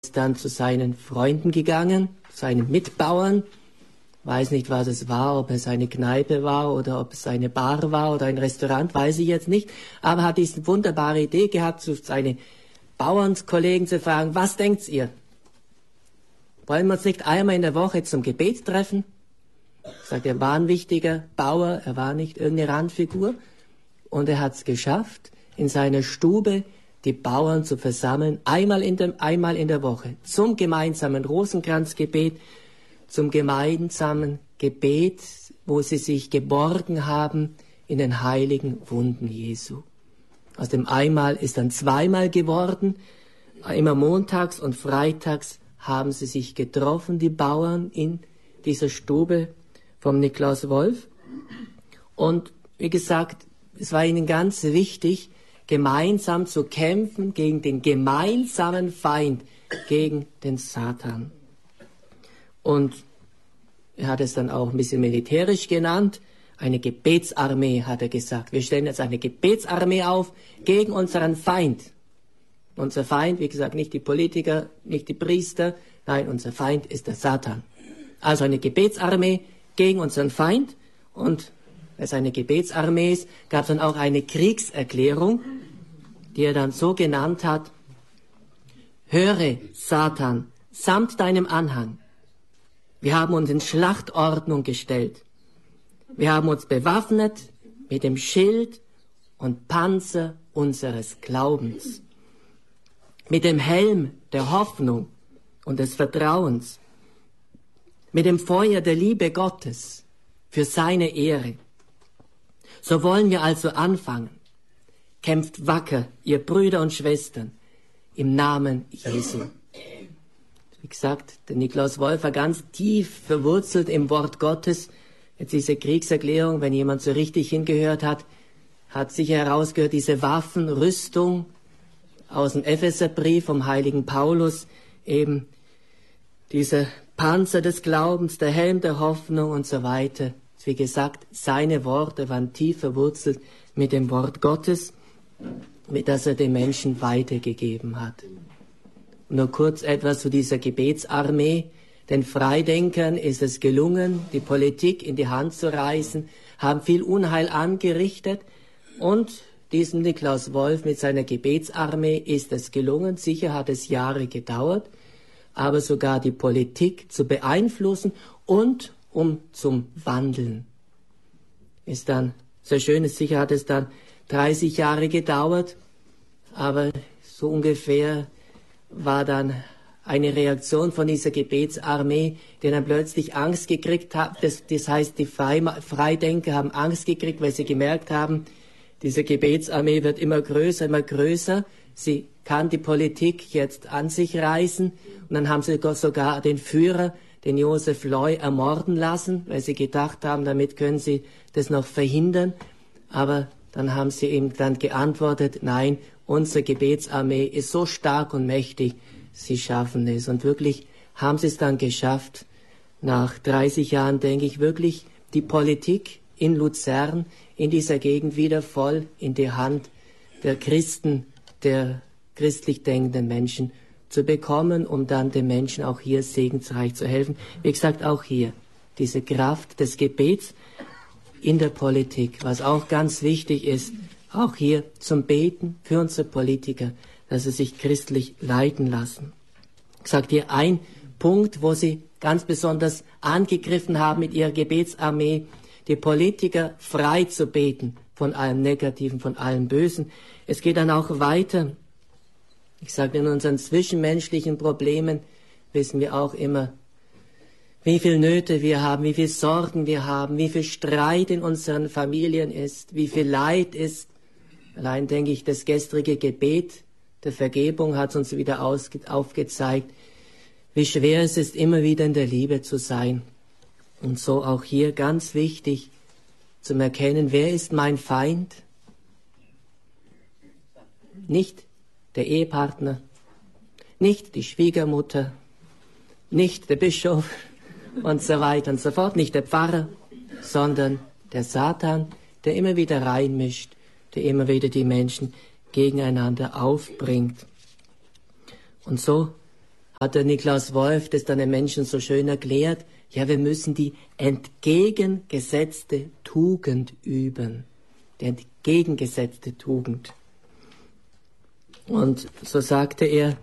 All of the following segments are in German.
ist dann zu seinen Freunden gegangen, seinen Mitbauern. Weiß nicht, was es war, ob es eine Kneipe war oder ob es eine Bar war oder ein Restaurant, weiß ich jetzt nicht. Aber hat diese wunderbare Idee gehabt, zu seinen Bauernkollegen zu fragen, was denkt ihr? Wollen wir uns nicht einmal in der Woche zum Gebet treffen? Sagt, er war ein wichtiger Bauer, er war nicht irgendeine Randfigur. Und er hat es geschafft, in seiner Stube die Bauern zu versammeln, einmal in der Woche, zum gemeinsamen Rosenkranzgebet, zum gemeinsamen Gebet, wo sie sich geborgen haben in den heiligen Wunden Jesu. Aus dem einmal ist dann zweimal geworden. Immer montags und freitags haben sie sich getroffen, die Bauern, in dieser Stube vom Niklaus Wolf. Und wie gesagt, es war ihnen ganz wichtig, gemeinsam zu kämpfen gegen den gemeinsamen Feind, gegen den Satan. Und er hat es dann auch ein bisschen militärisch genannt. Eine Gebetsarmee, hat er gesagt. Wir stellen jetzt eine Gebetsarmee auf gegen unseren Feind. Unser Feind, wie gesagt, nicht die Politiker, nicht die Priester. Nein, unser Feind ist der Satan. Also eine Gebetsarmee gegen unseren Feind. Und weil es eine Gebetsarmee ist, gab es dann auch eine Kriegserklärung, die er dann so genannt hat: Höre, Satan, samt deinem Anhang. Wir haben uns in Schlachtordnung gestellt. Wir haben uns bewaffnet mit dem Schild und Panzer unseres Glaubens, mit dem Helm der Hoffnung und des Vertrauens, mit dem Feuer der Liebe Gottes für seine Ehre. So wollen wir also anfangen. Kämpft wacker, ihr Brüder und Schwestern, im Namen Jesu. Wie gesagt, der Niklaus Wolf war ganz tief verwurzelt im Wort Gottes. Jetzt diese Kriegserklärung, wenn jemand so richtig hingehört hat, hat sicher herausgehört, diese Waffen, Rüstung aus dem Epheserbrief vom heiligen Paulus, eben dieser Panzer des Glaubens, der Helm der Hoffnung und so weiter. Wie gesagt, seine Worte waren tief verwurzelt mit dem Wort Gottes, mit das er den Menschen weitergegeben hat. Nur kurz etwas zu dieser Gebetsarmee. Den Freidenkern ist es gelungen, die Politik in die Hand zu reißen, haben viel Unheil angerichtet, und diesem Niklaus Wolf mit seiner Gebetsarmee ist es gelungen, sicher hat es Jahre gedauert, aber sogar die Politik zu beeinflussen und zum Wandeln. Ist dann sehr schön, sicher hat es dann 30 Jahre gedauert, aber so ungefähr war dann eine Reaktion von dieser Gebetsarmee, die dann plötzlich Angst gekriegt hat. Das heißt, die Freidenker haben Angst gekriegt, weil sie gemerkt haben, diese Gebetsarmee wird immer größer, immer größer. Sie kann die Politik jetzt an sich reißen. Und dann haben sie sogar den Führer, den Josef Loy, ermorden lassen, weil sie gedacht haben, damit können sie das noch verhindern. Aber dann haben sie ihm dann geantwortet, nein, unsere Gebetsarmee ist so stark und mächtig, sie schaffen es. Und wirklich haben sie es dann geschafft, nach 30 Jahren, denke ich, wirklich die Politik in Luzern, in dieser Gegend wieder voll in die Hand der Christen, der christlich denkenden Menschen zu bekommen, um dann den Menschen auch hier segensreich zu helfen. Wie gesagt, auch hier diese Kraft des Gebets in der Politik, was auch ganz wichtig ist, auch hier zum Beten für unsere Politiker, dass sie sich christlich leiten lassen. Ich sage hier ein Punkt, wo sie ganz besonders angegriffen haben mit ihrer Gebetsarmee, die Politiker frei zu beten von allem Negativen, von allem Bösen. Es geht dann auch weiter. Ich sage, in unseren zwischenmenschlichen Problemen wissen wir auch immer, wie viel Nöte wir haben, wie viel Sorgen wir haben, wie viel Streit in unseren Familien ist, wie viel Leid ist. Allein denke ich, das gestrige Gebet der Vergebung hat uns wieder aufgezeigt, wie schwer es ist, immer wieder in der Liebe zu sein. Und so auch hier ganz wichtig zum Erkennen, wer ist mein Feind? Nicht der Ehepartner, nicht die Schwiegermutter, nicht der Bischof und so weiter und so fort, nicht der Pfarrer, sondern der Satan, der immer wieder reinmischt, der immer wieder die Menschen gegeneinander aufbringt. Und so hat der Niklaus Wolf das dann den Menschen so schön erklärt. Ja, wir müssen die entgegengesetzte Tugend üben. Die entgegengesetzte Tugend. Und so sagte er,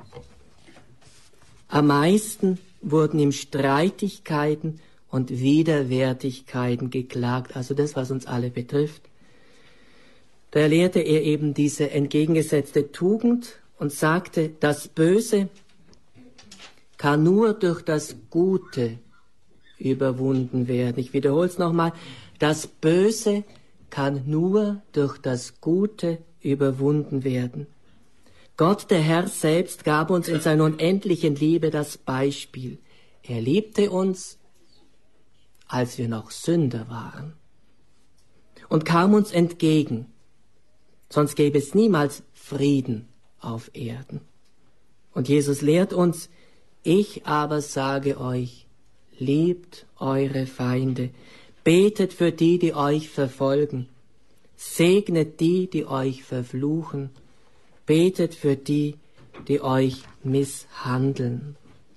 am meisten wurden ihm Streitigkeiten und Widerwärtigkeiten geklagt, also das, was uns alle betrifft. Da lehrte er eben diese entgegengesetzte Tugend und sagte, das Böse kann nur durch das Gute überwunden werden. Ich wiederhole es nochmal, das Böse kann nur durch das Gute überwunden werden. Gott, der Herr selbst, gab uns in seiner unendlichen Liebe das Beispiel. Er liebte uns, als wir noch Sünder waren, und kam uns entgegen. Sonst gäbe es niemals Frieden auf Erden. Und Jesus lehrt uns, ich aber sage euch, liebt eure Feinde, betet für die, die euch verfolgen, segnet die, die euch verfluchen, betet für die, die euch misshandeln.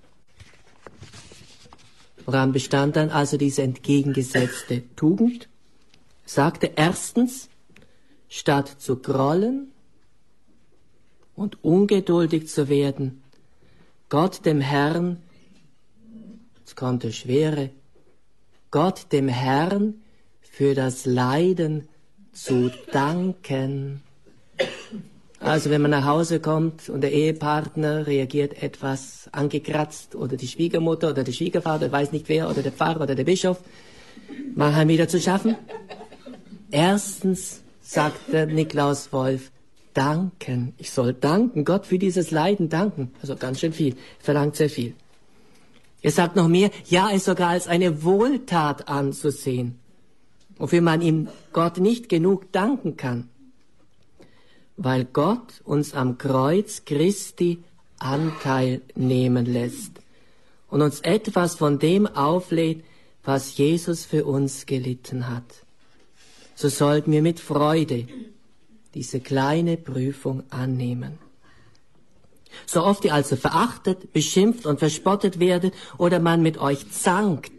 Woran bestand dann also diese entgegengesetzte Tugend? Sagte erstens, statt zu grollen und ungeduldig zu werden, Gott dem Herrn, jetzt kommt der Schwere, Gott dem Herrn für das Leiden zu danken. Also wenn man nach Hause kommt und der Ehepartner reagiert etwas angekratzt oder die Schwiegermutter oder der Schwiegervater, weiß nicht wer, oder der Pfarrer oder der Bischof, machen einem wieder zu schaffen. Erstens sagt der Niklaus Wolf, danken. Ich soll danken, Gott für dieses Leiden danken. Also ganz schön viel, verlangt sehr viel. Er sagt noch mehr, ja, es sogar als eine Wohltat anzusehen, wofür man ihm Gott nicht genug danken kann, weil Gott uns am Kreuz Christi Anteil nehmen lässt und uns etwas von dem auflädt, was Jesus für uns gelitten hat. So sollten wir mit Freude diese kleine Prüfung annehmen. So oft ihr also verachtet, beschimpft und verspottet werdet oder man mit euch zankt,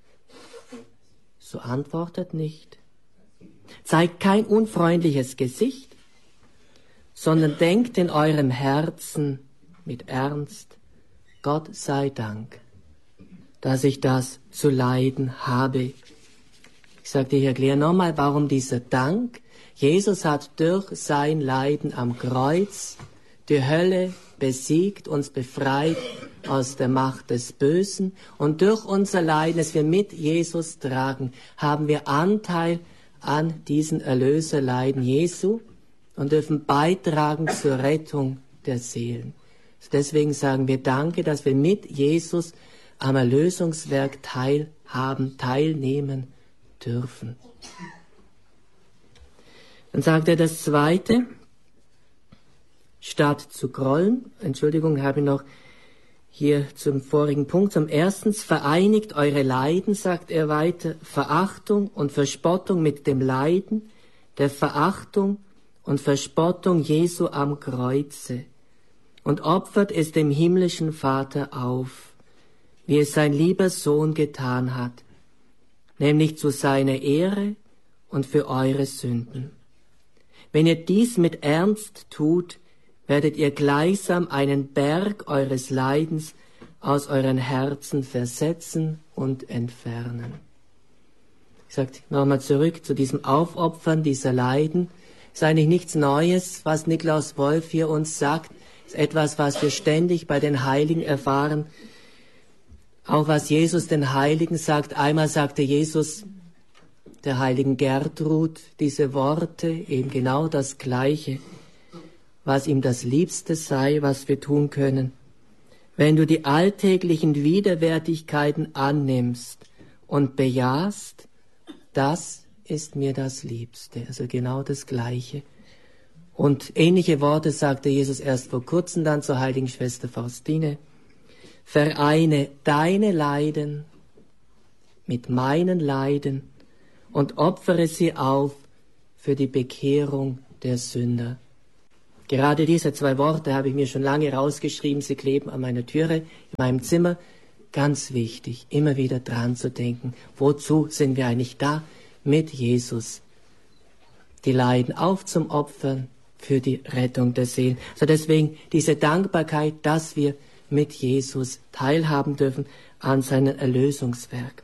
so antwortet nicht. Zeigt kein unfreundliches Gesicht, sondern denkt in eurem Herzen mit Ernst, Gott sei Dank, dass ich das zu leiden habe. Ich sagte, ich erkläre nochmal, warum dieser Dank. Jesus hat durch sein Leiden am Kreuz die Hölle besiegt, uns befreit aus der Macht des Bösen. Und durch unser Leiden, das wir mit Jesus tragen, haben wir Anteil an diesen Erlöserleiden Jesu und dürfen beitragen zur Rettung der Seelen. Deswegen sagen wir Danke, dass wir mit Jesus am Erlösungswerk teilnehmen dürfen. Dann sagt er das Zweite, statt zu grollen, Entschuldigung, habe ich noch hier zum vorigen Punkt, zum Erstens, vereinigt eure Leiden, sagt er weiter, Verachtung und Verspottung mit dem Leiden, der Verachtung und Verspottung Jesu am Kreuze und opfert es dem himmlischen Vater auf, wie es sein lieber Sohn getan hat, nämlich zu seiner Ehre und für eure Sünden. Wenn ihr dies mit Ernst tut, werdet ihr gleichsam einen Berg eures Leidens aus euren Herzen versetzen und entfernen. Ich sage nochmal zurück zu diesem Aufopfern dieser Leiden. Ist eigentlich nichts Neues, was Niklaus Wolf hier uns sagt. Ist etwas, was wir ständig bei den Heiligen erfahren. Auch was Jesus den Heiligen sagt. Einmal sagte Jesus der heiligen Gertrud diese Worte, eben genau das Gleiche, was ihm das Liebste sei, was wir tun können. Wenn du die alltäglichen Widerwärtigkeiten annimmst und bejahst, das ist mir das Liebste. Also genau das Gleiche. Und ähnliche Worte sagte Jesus erst vor kurzem dann zur heiligen Schwester Faustine. Vereine deine Leiden mit meinen Leiden und opfere sie auf für die Bekehrung der Sünder. Gerade diese 2 Worte habe ich mir schon lange rausgeschrieben. Sie kleben an meiner Türe, in meinem Zimmer. Ganz wichtig, immer wieder dran zu denken. Wozu sind wir eigentlich da? Mit Jesus. Die Leiden aufzuopfern für die Rettung der Seelen. Also deswegen diese Dankbarkeit, dass wir mit Jesus teilhaben dürfen an seinem Erlösungswerk.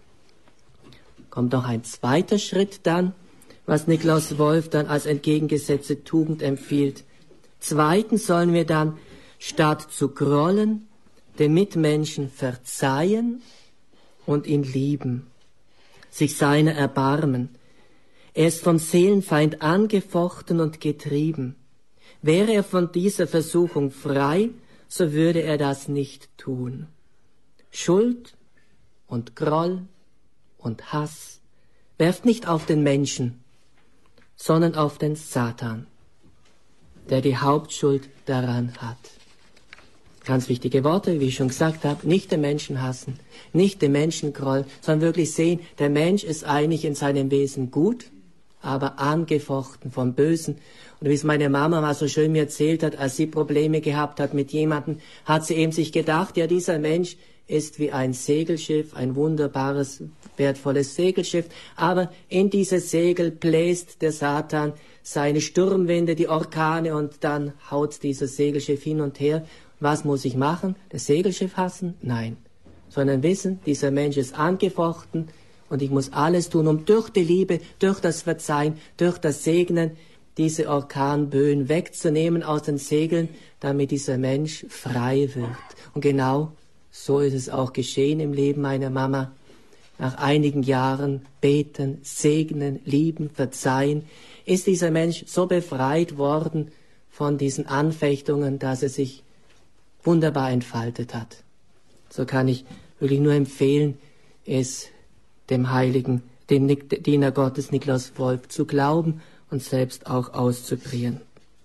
Kommt noch ein zweiter Schritt dann, was Nikolaus Wolf dann als entgegengesetzte Tugend empfiehlt. Zweitens sollen wir dann, statt zu grollen, den Mitmenschen verzeihen und ihn lieben, sich seiner erbarmen. Er ist vom Seelenfeind angefochten und getrieben. Wäre er von dieser Versuchung frei, so würde er das nicht tun. Schuld und Groll und Hass werft nicht auf den Menschen, sondern auf den Satan, der die Hauptschuld daran hat. Ganz wichtige Worte, wie ich schon gesagt habe, nicht den Menschen hassen, nicht den Menschen grollen, sondern wirklich sehen, der Mensch ist eigentlich in seinem Wesen gut, aber angefochten vom Bösen. Und wie es meine Mama mal so schön mir erzählt hat, als sie Probleme gehabt hat mit jemandem, hat sie eben sich gedacht, ja, dieser Mensch ist wie ein Segelschiff, ein wunderbares, wertvolles Segelschiff, aber in dieses Segel bläst der Satan seine Sturmwinde, die Orkane, und dann haut dieses Segelschiff hin und her. Was muss ich machen? Das Segelschiff hassen? Nein. Sondern wissen, dieser Mensch ist angefochten und ich muss alles tun, um durch die Liebe, durch das Verzeihen, durch das Segnen, diese Orkanböen wegzunehmen aus den Segeln, damit dieser Mensch frei wird. Und genau so ist es auch geschehen im Leben meiner Mama. Nach einigen Jahren beten, segnen, lieben, verzeihen, ist dieser Mensch so befreit worden von diesen Anfechtungen, dass er sich wunderbar entfaltet hat. So kann ich wirklich nur empfehlen, es dem Heiligen, dem Diener Gottes Nikolaus Wolf zu glauben und selbst auch auszuprobieren.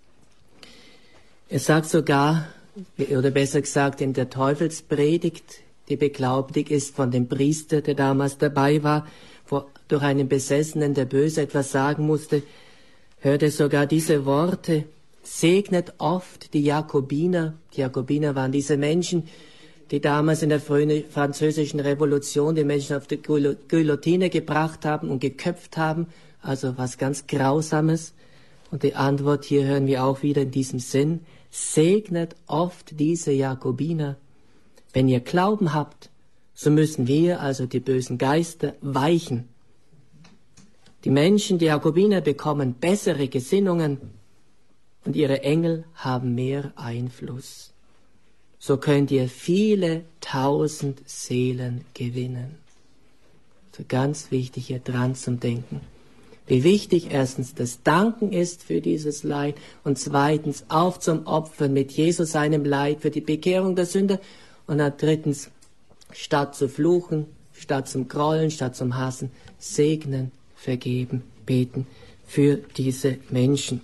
Er sagt sogar, oder besser gesagt in der Teufelspredigt, die beglaubigt ist von dem Priester, der damals dabei war, wo durch einen Besessenen, der böse etwas sagen musste, hörte sogar diese Worte: Segnet oft die Jakobiner. Die Jakobiner waren diese Menschen, die damals in der frühen französischen Revolution die Menschen auf die Guillotine gebracht haben und geköpft haben, also was ganz Grausames. Und die Antwort hier hören wir auch wieder in diesem Sinn: Segnet oft diese Jakobiner. Wenn ihr Glauben habt, so müssen wir, also die bösen Geister, weichen. Die Menschen, die Jakobiner, bekommen bessere Gesinnungen und ihre Engel haben mehr Einfluss. So könnt ihr viele 1000 Seelen gewinnen. So ganz wichtig hier dran zum Denken. Wie wichtig erstens das Danken ist für dieses Leid und zweitens aufzuopfern mit Jesus seinem Leid für die Bekehrung der Sünder und dann drittens, statt zu fluchen, statt zum Grollen, statt zum Hassen, segnen, vergeben, beten für diese Menschen.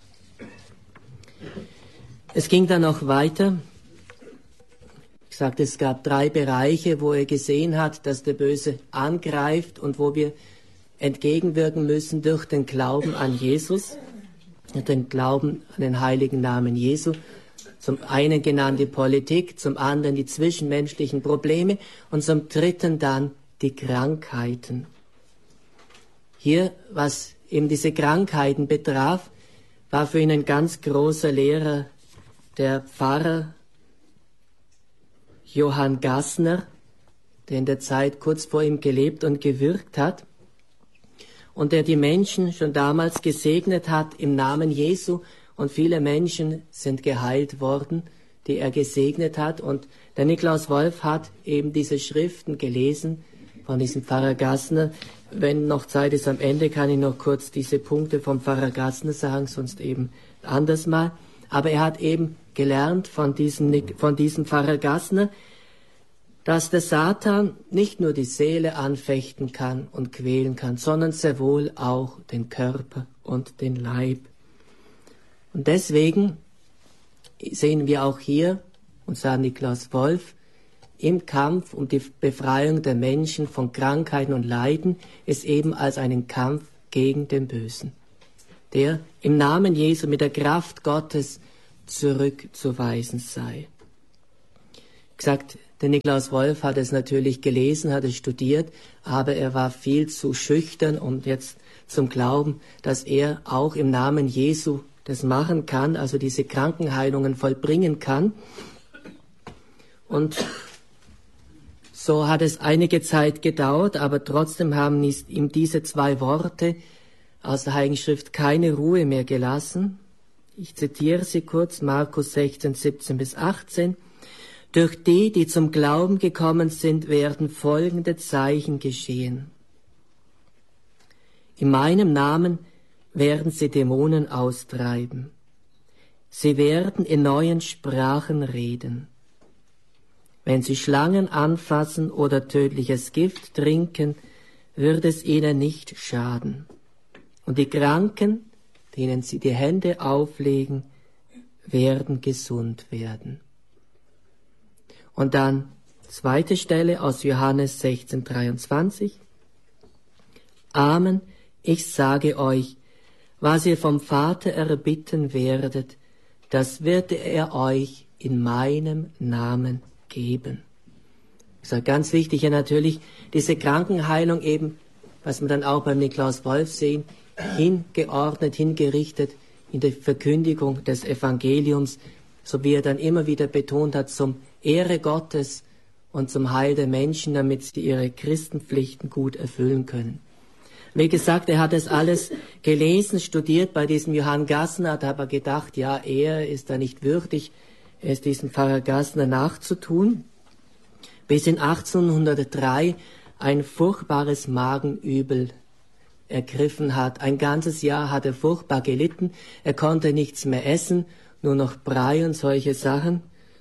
Es ging dann noch weiter. Ich sagte, es gab 3 Bereiche, wo er gesehen hat, dass der Böse angreift und wo wir entgegenwirken müssen durch den Glauben an Jesus, den Glauben an den heiligen Namen Jesu. Zum einen genannt die Politik, zum anderen die zwischenmenschlichen Probleme und zum dritten dann die Krankheiten. Hier, was eben diese Krankheiten betraf, war für ihn ein ganz großer Lehrer der Pfarrer Johann Gassner, der in der Zeit kurz vor ihm gelebt und gewirkt hat und der die Menschen schon damals gesegnet hat im Namen Jesu, und viele Menschen sind geheilt worden, die er gesegnet hat. Und der Nikolaus Wolf hat eben diese Schriften gelesen von diesem Pfarrer Gassner. Wenn noch Zeit ist am Ende, kann ich noch kurz diese Punkte vom Pfarrer Gassner sagen, sonst eben anders mal. Aber er hat eben gelernt von diesem Pfarrer Gassner, dass der Satan nicht nur die Seele anfechten kann und quälen kann, sondern sehr wohl auch den Körper und den Leib. Und deswegen sehen wir auch hier, und sagt Nikolaus Wolf, im Kampf um die Befreiung der Menschen von Krankheiten und Leiden ist eben als einen Kampf gegen den Bösen, der im Namen Jesu mit der Kraft Gottes zurückzuweisen sei. Gesagt, der Nikolaus Wolf hat es natürlich gelesen, hat es studiert, aber er war viel zu schüchtern, um jetzt zum Glauben, dass er auch im Namen Jesu das machen kann, also diese Krankenheilungen vollbringen kann. Und so hat es einige Zeit gedauert, aber trotzdem haben ihm diese 2 Worte aus der Heiligen Schrift keine Ruhe mehr gelassen. Ich zitiere sie kurz, Markus 16, 17 bis 18. Durch die, die zum Glauben gekommen sind, werden folgende Zeichen geschehen. In meinem Namen werden sie Dämonen austreiben. Sie werden in neuen Sprachen reden. Wenn sie Schlangen anfassen oder tödliches Gift trinken, wird es ihnen nicht schaden. Und die Kranken, denen sie die Hände auflegen, werden gesund werden. Und dann 2. Stelle aus Johannes 16, 23. Amen, ich sage euch, was ihr vom Vater erbitten werdet, das wird er euch in meinem Namen geben. Das ist ganz wichtig, ja natürlich, diese Krankenheilung eben, was wir dann auch beim Nikolaus Wolf sehen, hingeordnet, hingerichtet in der Verkündigung des Evangeliums, so wie er dann immer wieder betont hat, zum Ehre Gottes und zum Heil der Menschen, damit sie ihre Christenpflichten gut erfüllen können. Wie gesagt, er hat es alles gelesen, studiert bei diesem Johann Gassner, hat aber gedacht, ja, er ist da nicht würdig, es diesem Pfarrer Gassner nachzutun, bis in 1803 ein furchtbares Magenübel ergriffen hat. Ein ganzes Jahr hat er furchtbar gelitten, er konnte nichts mehr essen, nur noch Brei und solche Sachen.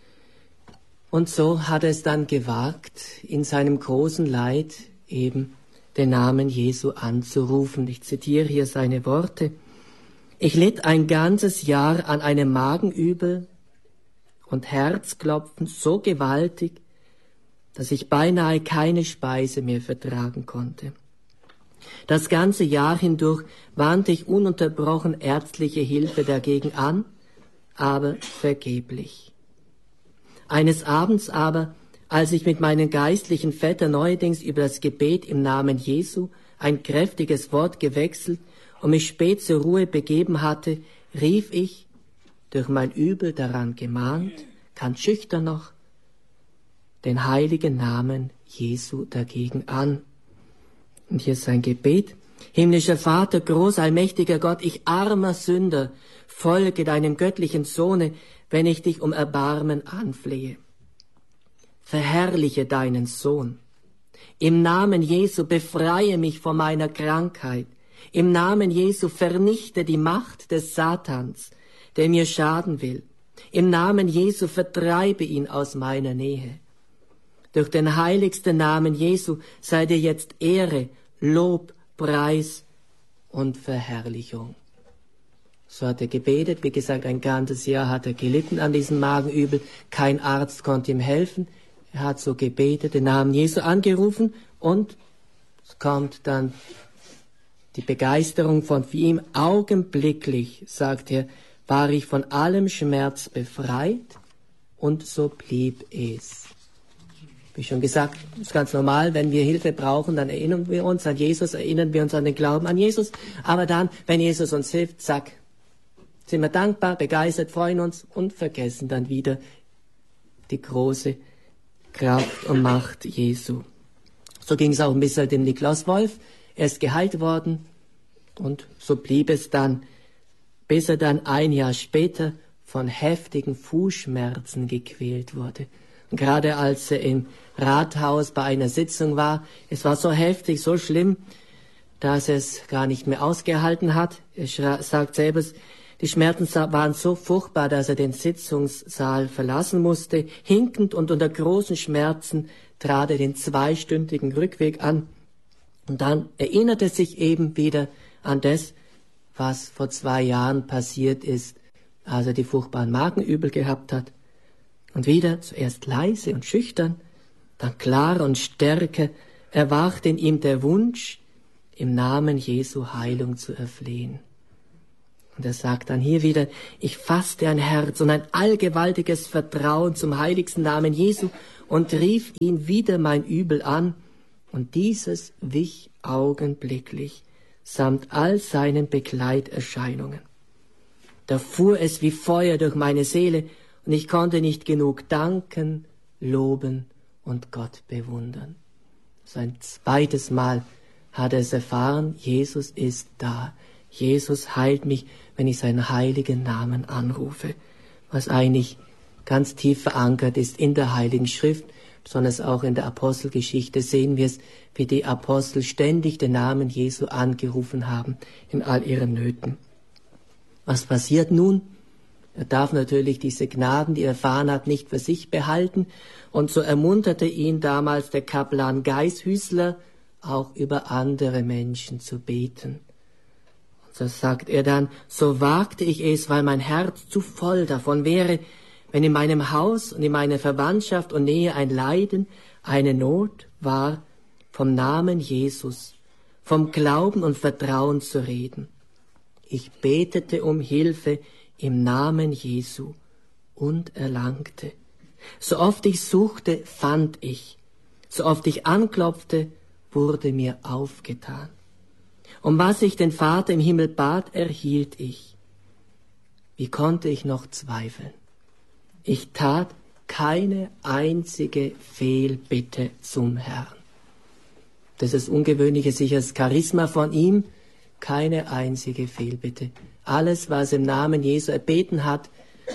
Und so hat er es dann gewagt, in seinem großen Leid eben den Namen Jesu anzurufen. Ich zitiere hier seine Worte. Ich litt ein ganzes Jahr an einem Magenübel und Herzklopfen so gewaltig, dass ich beinahe keine Speise mehr vertragen konnte. Das ganze Jahr hindurch wandte ich ununterbrochen ärztliche Hilfe dagegen an, aber vergeblich. Eines Abends aber, als ich mit meinen geistlichen Vettern neuerdings über das Gebet im Namen Jesu ein kräftiges Wort gewechselt und mich spät zur Ruhe begeben hatte, rief ich, durch mein Übel daran gemahnt, ganz schüchtern noch, den heiligen Namen Jesu dagegen an. Und hier ist sein Gebet. Himmlischer Vater, groß, allmächtiger Gott, ich armer Sünder, folge deinem göttlichen Sohne, wenn ich dich um Erbarmen anflehe. Verherrliche deinen Sohn. Im Namen Jesu befreie mich von meiner Krankheit. Im Namen Jesu vernichte die Macht des Satans, der mir schaden will. Im Namen Jesu vertreibe ihn aus meiner Nähe. Durch den heiligsten Namen Jesu sei dir jetzt Ehre, Lob, Preis und Verherrlichung. So hat er gebetet, wie gesagt, ein ganzes Jahr hat er gelitten an diesem Magenübel, kein Arzt konnte ihm helfen, er hat so gebetet, den Namen Jesu angerufen und es kommt dann die Begeisterung von ihm. Augenblicklich, sagt er, war ich von allem Schmerz befreit und so blieb es. Wie schon gesagt, ist ganz normal, wenn wir Hilfe brauchen, dann erinnern wir uns an Jesus, erinnern wir uns an den Glauben an Jesus, aber dann, wenn Jesus uns hilft, zack, sind wir dankbar, begeistert, freuen uns und vergessen dann wieder die große Kraft und Macht Jesu. So ging es auch ein bisschen dem Nikolaus Wolf. Er ist geheilt worden und so blieb es dann, bis er dann ein Jahr später von heftigen Fußschmerzen gequält wurde. Und gerade als er im Rathaus bei einer Sitzung war, es war so heftig, so schlimm, dass er es gar nicht mehr ausgehalten hat. Er sagt selber, die Schmerzen waren so furchtbar, dass er den Sitzungssaal verlassen musste. Hinkend und unter großen Schmerzen trat er den 2-stündigen Rückweg an. Und dann erinnert er sich eben wieder an das, was vor 2 Jahren passiert ist, als er die furchtbaren Magenübel gehabt hat. Und wieder zuerst leise und schüchtern, dann klar und stärker erwacht in ihm der Wunsch, im Namen Jesu Heilung zu erflehen. Und er sagt dann hier wieder, ich fasste ein Herz und ein allgewaltiges Vertrauen zum heiligsten Namen Jesu und rief ihn wieder mein Übel an. Und dieses wich augenblicklich, samt all seinen Begleiterscheinungen. Da fuhr es wie Feuer durch meine Seele und ich konnte nicht genug danken, loben und Gott bewundern. Sein zweites Mal hat er es erfahren, Jesus ist da. Jesus heilt mich, wenn ich seinen heiligen Namen anrufe, was eigentlich ganz tief verankert ist in der Heiligen Schrift, besonders auch in der Apostelgeschichte sehen wir es, wie die Apostel ständig den Namen Jesu angerufen haben in all ihren Nöten. Was passiert nun? Er darf natürlich diese Gnaden, die er erfahren hat, nicht für sich behalten, und so ermunterte ihn damals der Kaplan Gaishüßler, auch über andere Menschen zu beten. So sagt er dann, so wagte ich es, weil mein Herz zu voll davon wäre, wenn in meinem Haus und in meiner Verwandtschaft und Nähe ein Leiden, eine Not war, vom Namen Jesus, vom Glauben und Vertrauen zu reden. Ich betete um Hilfe im Namen Jesu und erlangte. So oft ich suchte, fand ich. So oft ich anklopfte, wurde mir aufgetan. Um was ich den Vater im Himmel bat, erhielt ich. Wie konnte ich noch zweifeln? Ich tat keine einzige Fehlbitte zum Herrn. Das ist das Ungewöhnliche, sicher das Charisma von ihm, keine einzige Fehlbitte. Alles, was im Namen Jesu erbeten hat,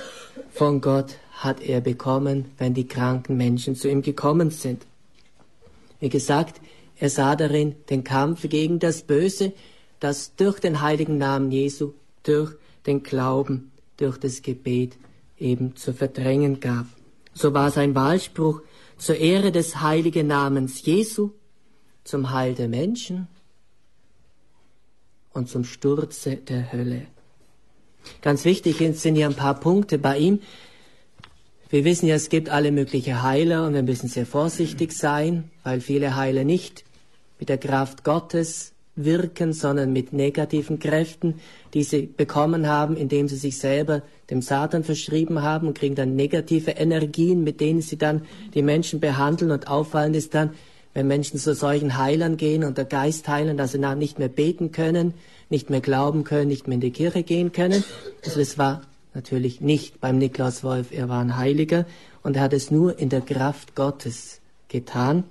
von Gott hat er bekommen, wenn die kranken Menschen zu ihm gekommen sind. Wie gesagt, er sah darin den Kampf gegen das Böse, das durch den heiligen Namen Jesu, durch den Glauben, durch das Gebet eben zu verdrängen gab. So war sein Wahlspruch zur Ehre des heiligen Namens Jesu, zum Heil der Menschen und zum Sturze der Hölle. Ganz wichtig sind hier ein paar Punkte bei ihm. Wir wissen ja, es gibt alle möglichen Heiler und wir müssen sehr vorsichtig sein, weil viele Heiler nicht mit der Kraft Gottes wirken, sondern mit negativen Kräften, die sie bekommen haben, indem sie sich selber dem Satan verschrieben haben und kriegen dann negative Energien, mit denen sie dann die Menschen behandeln. Und auffallend ist dann, wenn Menschen zu solchen Heilern gehen und der Geist heilen, dass sie dann nicht mehr beten können, nicht mehr glauben können, nicht mehr in die Kirche gehen können. Also das war natürlich nicht beim Niklaus Wolf. Er war ein Heiliger und er hat es nur in der Kraft Gottes getan.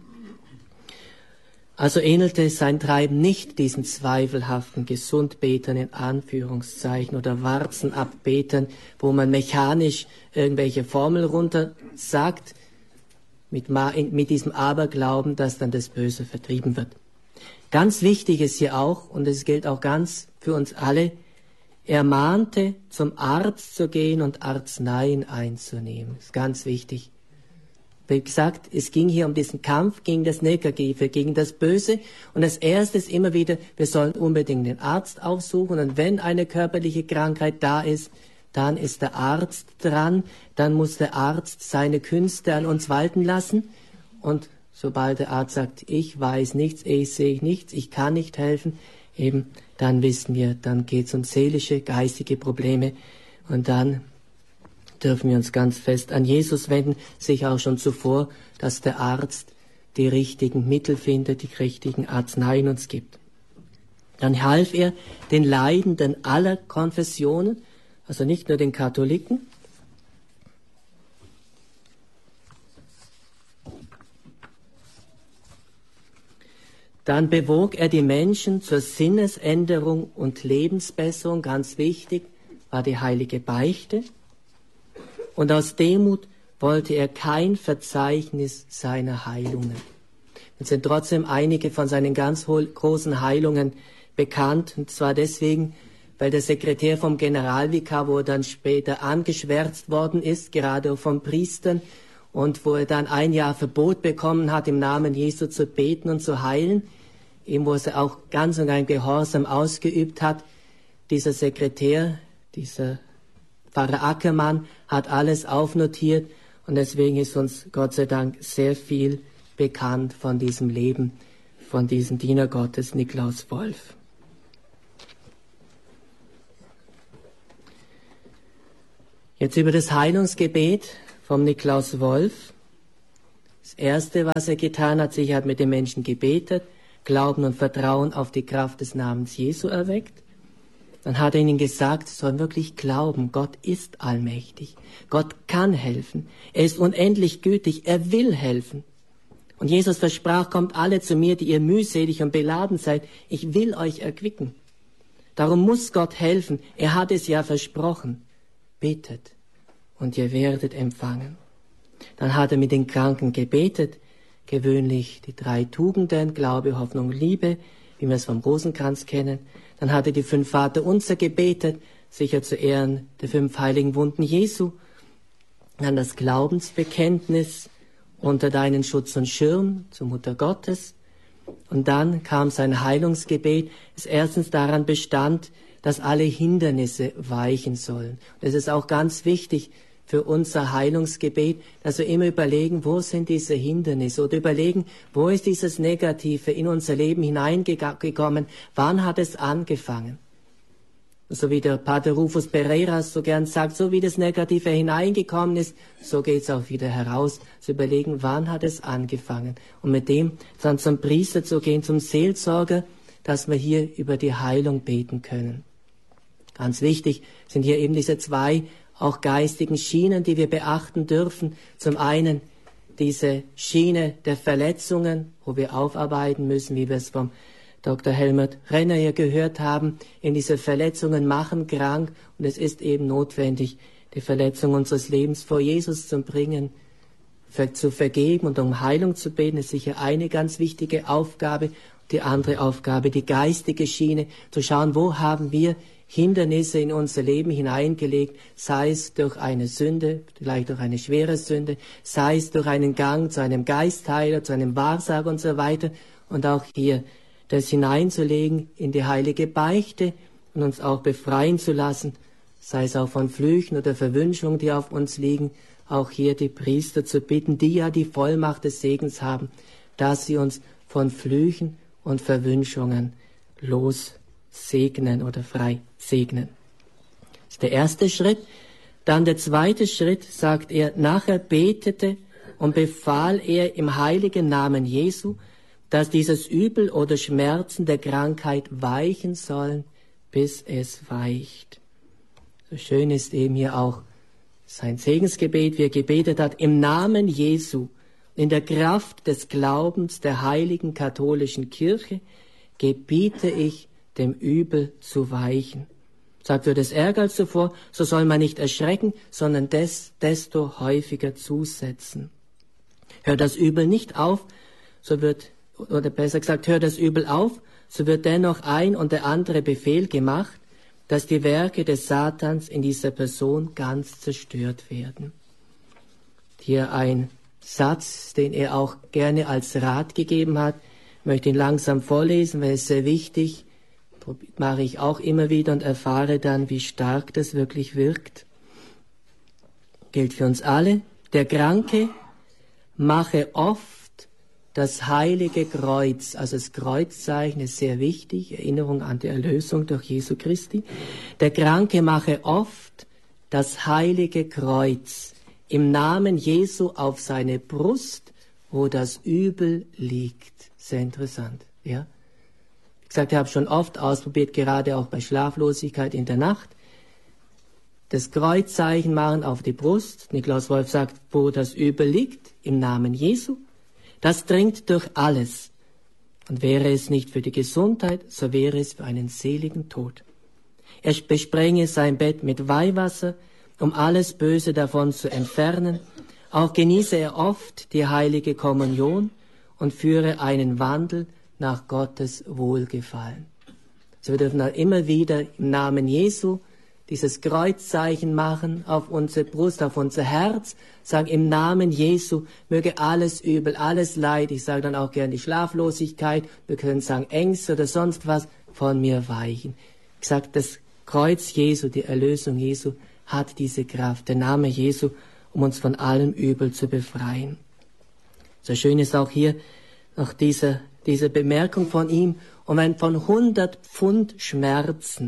Also ähnelte sein Treiben nicht diesen zweifelhaften Gesundbetern in Anführungszeichen oder Warzenabbetern, wo man mechanisch irgendwelche Formeln runter sagt, mit diesem Aberglauben, dass dann das Böse vertrieben wird. Ganz wichtig ist hier auch, und es gilt auch ganz für uns alle, er mahnte, zum Arzt zu gehen und Arzneien einzunehmen. Das ist ganz wichtig. Wie gesagt, es ging hier um diesen Kampf gegen das Negative, gegen das Böse. Und das Erste ist immer wieder, wir sollen unbedingt den Arzt aufsuchen. Und wenn eine körperliche Krankheit da ist, dann ist der Arzt dran. Dann muss der Arzt seine Künste an uns walten lassen. Und sobald der Arzt sagt, ich weiß nichts, ich sehe nichts, ich kann nicht helfen, eben, dann wissen wir, dann geht es um seelische, geistige Probleme. Und dann dürfen wir uns ganz fest an Jesus wenden, sicher auch schon zuvor, dass der Arzt die richtigen Mittel findet, die richtigen Arzneien uns gibt. Dann half er den Leidenden aller Konfessionen, also nicht nur den Katholiken. Dann bewog er die Menschen zur Sinnesänderung und Lebensbesserung, ganz wichtig, war die heilige Beichte. Und aus Demut wollte er kein Verzeichnis seiner Heilungen. Es sind trotzdem einige von seinen ganz großen Heilungen bekannt, und zwar deswegen, weil der Sekretär vom Generalvikar, wo er dann später angeschwärzt worden ist, gerade von Priestern, und wo er dann 1 Jahr Verbot bekommen hat, im Namen Jesu zu beten und zu heilen, eben wo er auch ganz und gar Gehorsam ausgeübt hat, dieser Sekretär, dieser Pfarrer Ackermann hat alles aufnotiert und deswegen ist uns Gott sei Dank sehr viel bekannt von diesem Leben, von diesem Diener Gottes Niklaus Wolf. Jetzt über das Heilungsgebet vom Niklaus Wolf. Das Erste, was er getan hat, sicher hat mit den Menschen gebetet, Glauben und Vertrauen auf die Kraft des Namens Jesu erweckt. Dann hat er ihnen gesagt, sie sollen wirklich glauben, Gott ist allmächtig. Gott kann helfen. Er ist unendlich gütig. Er will helfen. Und Jesus versprach, kommt alle zu mir, die ihr mühselig und beladen seid. Ich will euch erquicken. Darum muss Gott helfen. Er hat es ja versprochen. Betet und ihr werdet empfangen. Dann hat er mit den Kranken gebetet. Gewöhnlich die 3 Tugenden, Glaube, Hoffnung, Liebe, wie wir es vom Rosenkranz kennen. Dann hat er die 5 Vaterunser gebetet, sicher zu Ehren der 5 heiligen Wunden Jesu. Dann das Glaubensbekenntnis unter deinen Schutz und Schirm zur Mutter Gottes. Und dann kam sein Heilungsgebet, das erstens daran bestand, dass alle Hindernisse weichen sollen. Und es ist auch ganz wichtig für unser Heilungsgebet, dass wir immer überlegen, wo sind diese Hindernisse oder überlegen, wo ist dieses Negative in unser Leben hineingekommen, wann hat es angefangen. So wie der Pater Rufus Pereiras so gern sagt, so wie das Negative hineingekommen ist, so geht es auch wieder heraus. Zu überlegen, wann hat es angefangen. Und mit dem dann zum Priester zu gehen, zum Seelsorger, dass wir hier über die Heilung beten können. Ganz wichtig sind hier eben diese 2 auch geistigen Schienen, die wir beachten dürfen. Zum einen diese Schiene der Verletzungen, wo wir aufarbeiten müssen, wie wir es vom Dr. Helmut Renner hier gehört haben. In diese Verletzungen machen krank und es ist eben notwendig, die Verletzung unseres Lebens vor Jesus zu bringen, zu vergeben und um Heilung zu beten, ist sicher eine ganz wichtige Aufgabe. Die andere Aufgabe, die geistige Schiene, zu schauen, wo haben wir Hindernisse in unser Leben hineingelegt, sei es durch eine Sünde, vielleicht durch eine schwere Sünde, sei es durch einen Gang zu einem Geistheiler, zu einem Wahrsager und so weiter. Und auch hier das hineinzulegen in die heilige Beichte und uns auch befreien zu lassen, sei es auch von Flüchen oder Verwünschungen, die auf uns liegen, auch hier die Priester zu bitten, die ja die Vollmacht des Segens haben, dass sie uns von Flüchen und Verwünschungen lossegnen oder frei segnen. Das ist der erste Schritt. Dann der zweite Schritt, sagt er, nachher betete und befahl er im heiligen Namen Jesu, dass dieses Übel oder Schmerzen der Krankheit weichen sollen, bis es weicht. So schön ist eben hier auch sein Segensgebet, wie er gebetet hat, im Namen Jesu, in der Kraft des Glaubens der heiligen katholischen Kirche, gebiete ich dem Übel zu weichen. Sagt, wird es Ärger als zuvor, so soll man nicht erschrecken, sondern desto häufiger zusetzen. Hört das Übel nicht auf, so wird, oder besser gesagt, hört das Übel auf, so wird dennoch ein und der andere Befehl gemacht, dass die Werke des Satans in dieser Person ganz zerstört werden. Hier ein Satz, den er auch gerne als Rat gegeben hat. Ich möchte ihn langsam vorlesen, weil es sehr wichtig. Mache ich auch immer wieder und erfahre dann, wie stark das wirklich wirkt. Gilt für uns alle. Der Kranke mache oft das heilige Kreuz, also das Kreuzzeichen ist sehr wichtig, Erinnerung an die Erlösung durch Jesu Christi. Der Kranke mache oft das heilige Kreuz im Namen Jesu auf seine Brust, wo das Übel liegt. Sehr interessant, ja. Wie gesagt, ich habe schon oft ausprobiert, gerade auch bei Schlaflosigkeit in der Nacht, das Kreuzzeichen machen auf die Brust. Niklaus Wolf sagt, wo das Übel liegt, im Namen Jesu. Das dringt durch alles. Und wäre es nicht für die Gesundheit, so wäre es für einen seligen Tod. Er besprenge sein Bett mit Weihwasser, um alles Böse davon zu entfernen. Auch genieße er oft die heilige Kommunion und führe einen Wandel nach Gottes Wohlgefallen. So wir dürfen auch immer wieder im Namen Jesu dieses Kreuzzeichen machen auf unsere Brust, auf unser Herz, sagen im Namen Jesu möge alles Übel, alles Leid, ich sage dann auch gerne die Schlaflosigkeit, wir können sagen Ängste oder sonst was, von mir weichen. Ich sage, das Kreuz Jesu, die Erlösung Jesu hat diese Kraft, der Name Jesu, um uns von allem Übel zu befreien. So schön ist auch hier noch diese Bemerkung von ihm, und wenn von 100 Pfund Schmerzen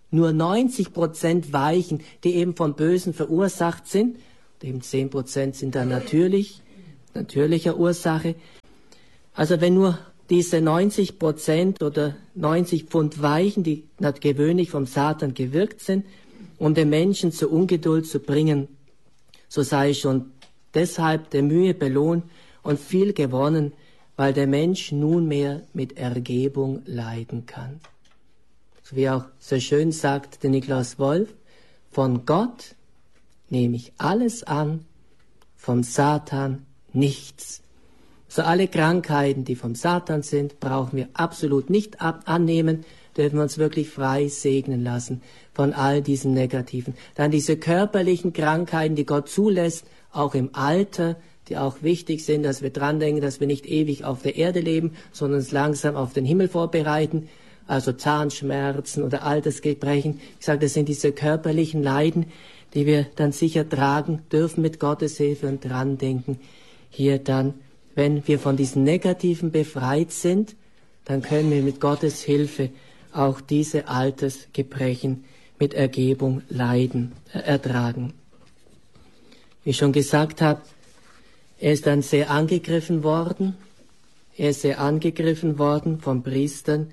nur 90% weichen, die eben vom Bösen verursacht sind. Und eben 10% sind dann natürlicher Ursache. Also wenn nur diese 90% oder 90 Pfund weichen, die gewöhnlich vom Satan gewirkt sind, um den Menschen zur Ungeduld zu bringen, so sei schon deshalb der Mühe belohnt und viel gewonnen, weil der Mensch nunmehr mit Ergebung leiden kann. So wie auch so schön sagt der Niklas Wolf, von Gott nehme ich alles an, vom Satan nichts. So alle Krankheiten, die vom Satan sind, brauchen wir absolut nicht annehmen, dürfen wir uns wirklich frei segnen lassen von all diesen Negativen. Dann diese körperlichen Krankheiten, die Gott zulässt, auch im Alter, die auch wichtig sind, dass wir dran denken, dass wir nicht ewig auf der Erde leben, sondern uns langsam auf den Himmel vorbereiten, also Zahnschmerzen oder Altersgebrechen. Ich sage, das sind diese körperlichen Leiden, die wir dann sicher tragen dürfen mit Gottes Hilfe und dran denken. Hier dann, wenn wir von diesen Negativen befreit sind, dann können wir mit Gottes Hilfe auch diese Altersgebrechen mit Ergebung ertragen. Wie ich schon gesagt habe, er ist dann sehr angegriffen worden. Er ist sehr angegriffen worden vom Priestern.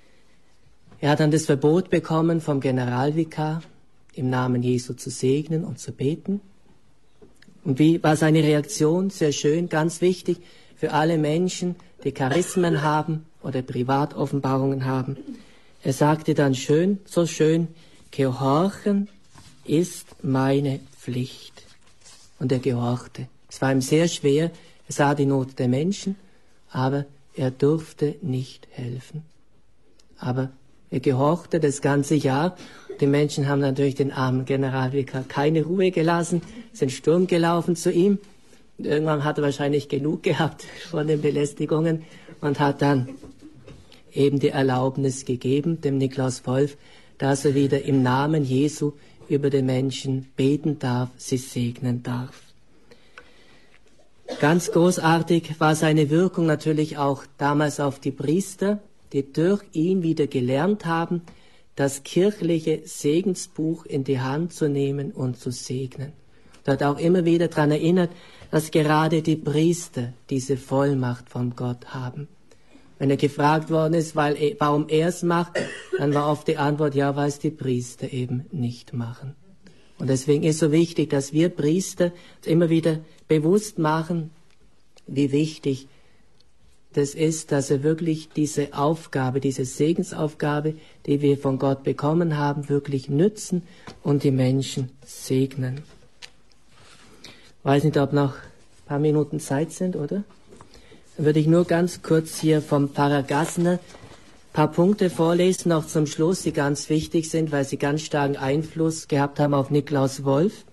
Er hat dann das Verbot bekommen vom Generalvikar, im Namen Jesu zu segnen und zu beten. Und wie war seine Reaktion? Sehr schön, ganz wichtig für alle Menschen, die Charismen haben oder Privatoffenbarungen haben. Er sagte dann schön, so schön, gehorchen ist meine Pflicht. Und er gehorchte. Es war ihm sehr schwer, er sah die Not der Menschen, aber er durfte nicht helfen. Aber er gehorchte das ganze Jahr. Die Menschen haben natürlich den armen Generalvikar keine Ruhe gelassen, sind Sturm gelaufen zu ihm. Und irgendwann hat er wahrscheinlich genug gehabt von den Belästigungen und hat dann eben die Erlaubnis gegeben, dem Niklas Wolf, dass er wieder im Namen Jesu über den Menschen beten darf, sie segnen darf. Ganz großartig war seine Wirkung natürlich auch damals auf die Priester, die durch ihn wieder gelernt haben, das kirchliche Segensbuch in die Hand zu nehmen und zu segnen. Er hat auch immer wieder daran erinnert, dass gerade die Priester diese Vollmacht von Gott haben. Wenn er gefragt worden ist, warum er es macht, dann war oft die Antwort, ja, weil es die Priester eben nicht machen. Und deswegen ist es so wichtig, dass wir Priester uns immer wieder bewusst machen, wie wichtig das ist, dass wir wirklich diese Aufgabe, diese Segensaufgabe, die wir von Gott bekommen haben, wirklich nützen und die Menschen segnen. Ich weiß nicht, ob noch ein paar Minuten Zeit sind, oder? Dann würde ich nur ganz kurz hier vom Pfarrer Gassner ein paar Punkte vorlesen, noch zum Schluss, die ganz wichtig sind, weil sie ganz starken Einfluss gehabt haben auf Niklas Wolf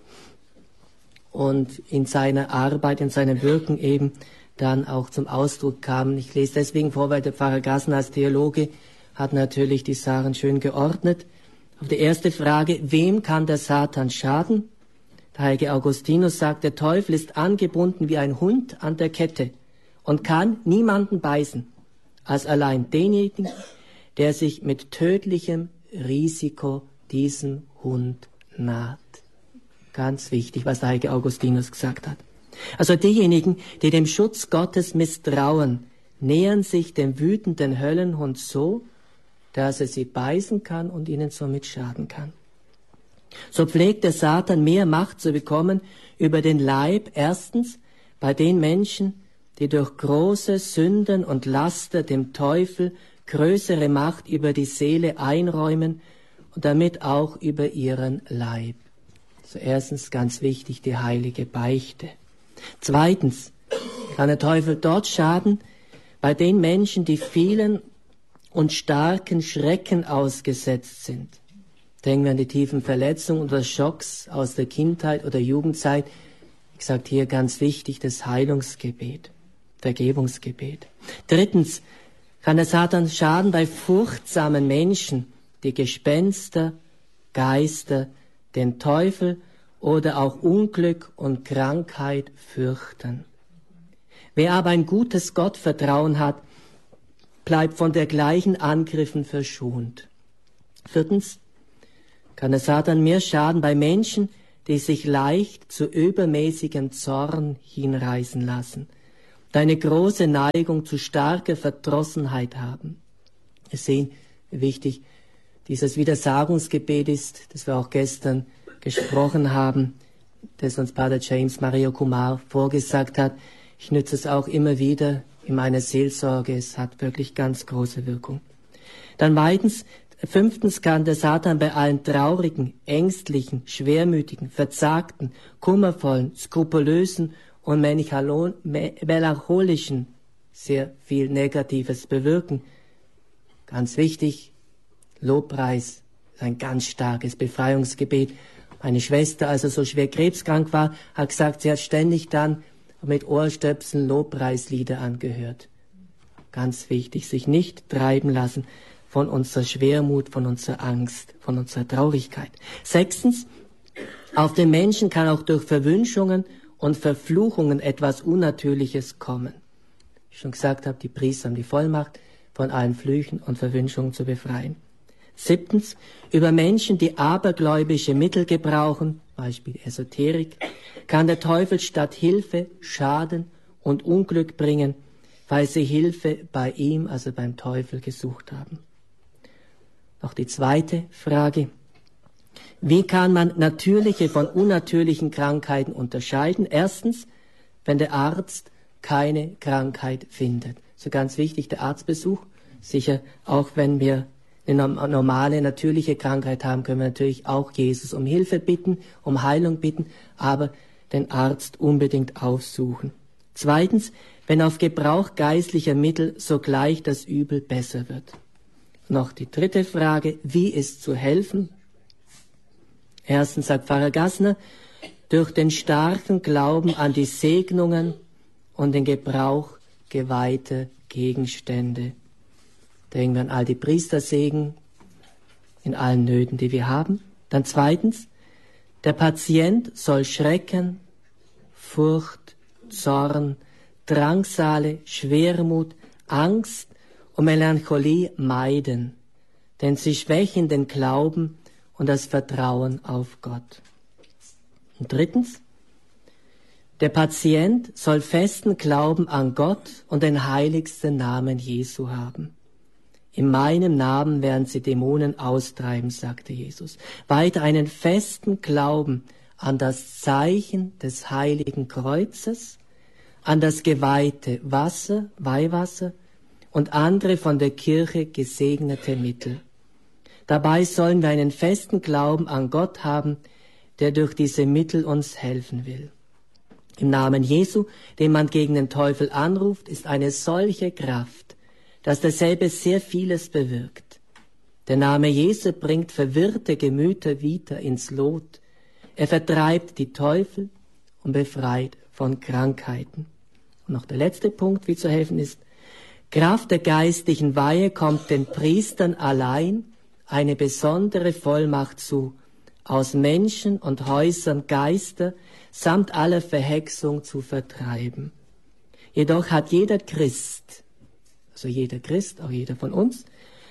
und in seiner Arbeit, in seinem Wirken eben dann auch zum Ausdruck kamen. Ich lese deswegen vor, weil der Pfarrer Gassner als Theologe hat natürlich die Sachen schön geordnet. Auf die erste Frage, wem kann der Satan schaden? Der heilige Augustinus sagt, der Teufel ist angebunden wie ein Hund an der Kette und kann niemanden beißen, als allein denjenigen, der sich mit tödlichem Risiko diesem Hund naht. Ganz wichtig, was der heilige Augustinus gesagt hat. Also diejenigen, die dem Schutz Gottes misstrauen, nähern sich dem wütenden Höllenhund so, dass er sie beißen kann und ihnen somit schaden kann. So pflegt der Satan mehr Macht zu bekommen über den Leib, erstens bei den Menschen, die durch große Sünden und Laster dem Teufel größere Macht über die Seele einräumen und damit auch über ihren Leib. So erstens ganz wichtig die heilige Beichte. Zweitens kann der Teufel dort schaden bei den Menschen, die vielen und starken Schrecken ausgesetzt sind. Denken wir an die tiefen Verletzungen oder Schocks aus der Kindheit oder Jugendzeit. Wie gesagt, hier ganz wichtig das Heilungsgebet, Vergebungsgebet. Drittens kann der Satan schaden bei furchtsamen Menschen, die Gespenster, Geister, den Teufel oder auch Unglück und Krankheit fürchten. Wer aber ein gutes Gottvertrauen hat, bleibt von dergleichen Angriffen verschont. Viertens, kann der Satan mehr schaden bei Menschen, die sich leicht zu übermäßigem Zorn hinreißen lassen, und eine große Neigung zu starker Verdrossenheit haben. Wir sehen, wie wichtig dieses Widersagungsgebet ist, das wir auch gestern gesprochen haben, das uns Pater James Mario Kumar vorgesagt hat. Ich nütze es auch immer wieder in meiner Seelsorge. Es hat wirklich ganz große Wirkung. Dann fünftens kann der Satan bei allen traurigen, ängstlichen, schwermütigen, verzagten, kummervollen, skrupulösen und melancholischen sehr viel Negatives bewirken. Ganz wichtig, Lobpreis ist ein ganz starkes Befreiungsgebet. Meine Schwester, als er so schwer krebskrank war, hat gesagt, sie hat ständig dann mit Ohrstöpseln Lobpreislieder angehört. Ganz wichtig, sich nicht treiben lassen von unserer Schwermut, von unserer Angst, von unserer Traurigkeit. Sechstens, auf den Menschen kann auch durch Verwünschungen und Verfluchungen etwas Unnatürliches kommen. Wie ich schon gesagt habe, die Priester haben die Vollmacht, von allen Flüchen und Verwünschungen zu befreien. Siebtens, über Menschen, die abergläubische Mittel gebrauchen, Beispiel Esoterik, kann der Teufel statt Hilfe Schaden und Unglück bringen, weil sie Hilfe bei ihm, also beim Teufel, gesucht haben. Noch die zweite Frage. Wie kann man natürliche von unnatürlichen Krankheiten unterscheiden? Erstens, wenn der Arzt keine Krankheit findet. So ganz wichtig, der Arztbesuch. Sicher, auch wenn wir eine normale, natürliche Krankheit haben, können wir natürlich auch Jesus um Hilfe bitten, um Heilung bitten, aber den Arzt unbedingt aufsuchen. Zweitens, wenn auf Gebrauch geistlicher Mittel sogleich das Übel besser wird. Noch die dritte Frage, wie ist zu helfen? Erstens sagt Pfarrer Gassner, durch den starken Glauben an die Segnungen und den Gebrauch geweihter Gegenstände. Denken wir an all die Priestersegen in allen Nöten, die wir haben. Dann zweitens, der Patient soll Schrecken, Furcht, Zorn, Drangsale, Schwermut, Angst und Melancholie meiden, denn sie schwächen den Glauben und das Vertrauen auf Gott. Und drittens, der Patient soll festen Glauben an Gott und den heiligsten Namen Jesu haben. In meinem Namen werden sie Dämonen austreiben, sagte Jesus. Weiter einen festen Glauben an das Zeichen des heiligen Kreuzes, an das geweihte Wasser, Weihwasser und andere von der Kirche gesegnete Mittel. Dabei sollen wir einen festen Glauben an Gott haben, der durch diese Mittel uns helfen will. Im Namen Jesu, den man gegen den Teufel anruft, ist eine solche Kraft, dass derselbe sehr vieles bewirkt. Der Name Jesu bringt verwirrte Gemüter wieder ins Lot. Er vertreibt die Teufel und befreit von Krankheiten. Und noch der letzte Punkt, wie zu helfen ist, Kraft der geistlichen Weihe kommt den Priestern allein eine besondere Vollmacht zu, aus Menschen und Häusern Geister samt aller Verhexung zu vertreiben. Jedoch hat jeder Christ, also jeder Christ, auch jeder von uns,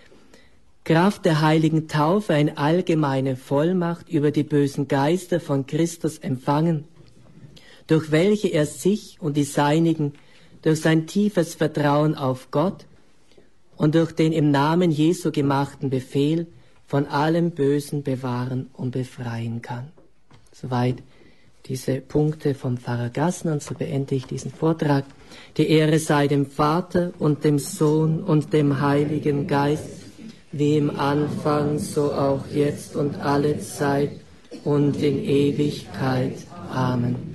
Kraft der heiligen Taufe eine allgemeine Vollmacht über die bösen Geister von Christus empfangen, durch welche er sich und die Seinigen durch sein tiefes Vertrauen auf Gott und durch den im Namen Jesu gemachten Befehl von allem Bösen bewahren und befreien kann. Soweit diese Punkte vom Pfarrer Gassner, und so beende ich diesen Vortrag. Die Ehre sei dem Vater und dem Sohn und dem Heiligen Geist, wie im Anfang, so auch jetzt und alle Zeit und in Ewigkeit. Amen.